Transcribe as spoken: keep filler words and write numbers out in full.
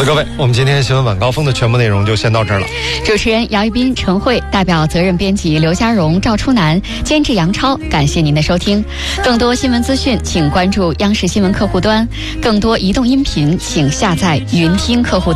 的各位，我们今天新闻晚高峰的全部内容就先到这儿了。 主持人姚一斌、陈慧，代表责任编辑刘家荣、赵初南，监制杨超，感谢您的收听。更多新闻资讯，请关注央视新闻客户端；更多移动音频，请下载云听客户端。